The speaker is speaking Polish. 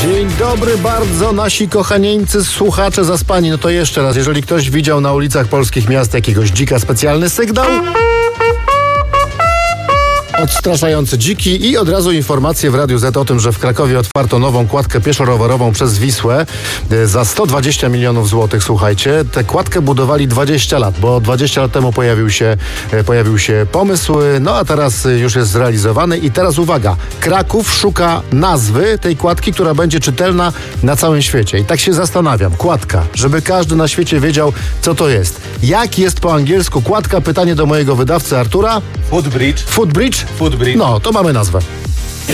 Dzień dobry bardzo, nasi kochanieńcy słuchacze zaspani. No to jeszcze raz, jeżeli ktoś widział na ulicach polskich miast jakiegoś dzika, specjalny sygnał, odstraszający dziki i od razu informacje w Radiu Z o tym, że w Krakowie otwarto nową kładkę pieszo-rowerową przez Wisłę za 120 milionów złotych. Słuchajcie, tę kładkę budowali 20 lat, bo 20 lat temu pojawił się pomysł, no a teraz już jest zrealizowany i teraz uwaga, Kraków szuka nazwy tej kładki, która będzie czytelna na całym świecie. I tak się zastanawiam, kładka, żeby każdy na świecie wiedział, co to jest. Jak jest po angielsku kładka? Pytanie do mojego wydawcy Artura. Footbridge. Footbridge? Footbridge. No, to mamy nazwę.